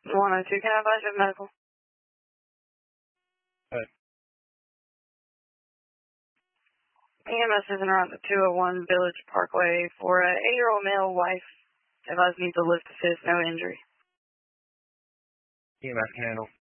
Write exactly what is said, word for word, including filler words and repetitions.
one oh two, can I advise you of medical? Good. E M S is en route to two oh one Village Parkway for an eight-year-old male wife. Advised needs a lift assist, no injury. E M S can handle.